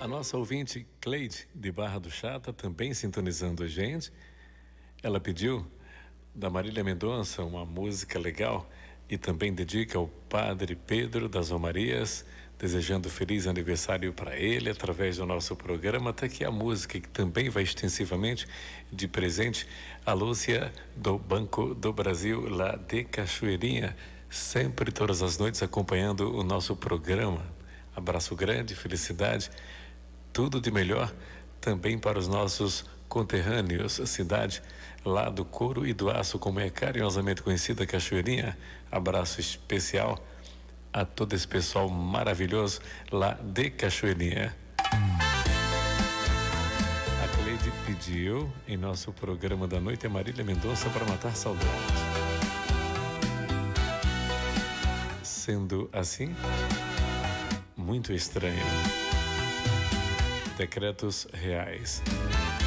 A nossa ouvinte Cleide, de Barra do Chata, também sintonizando a gente. Ela pediu da Marília Mendonça uma música legal e também dedica ao Padre Pedro das Romarias, desejando feliz aniversário para ele através do nosso programa. Até que a música que também vai extensivamente de presente a Lúcia do Banco do Brasil, lá de Cachoeirinha, sempre todas as noites acompanhando o nosso programa. Abraço grande, felicidade, tudo de melhor também para os nossos conterrâneos, a cidade lá do Couro e do Aço, como é carinhosamente conhecida, Cachoeirinha. Abraço especial a todo esse pessoal maravilhoso lá de Cachoeirinha. A Cleide pediu em nosso programa da noite a Marília Mendonça para matar saudade. Sendo assim, muito estranho. Decretos reais.